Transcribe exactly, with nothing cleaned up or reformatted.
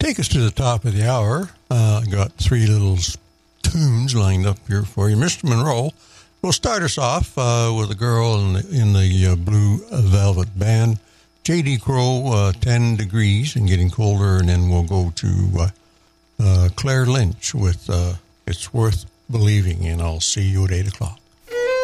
take us to the top of the hour. Uh, got three little tunes lined up here for you. Mister Monroe will start us off uh, with a girl in the, in the uh, Blue Velvet Band. J D. Crowe, uh, ten degrees and getting colder, and then we'll go to uh, uh, Claire Lynch with uh, It's Worth Believing, and I'll see you at eight o'clock.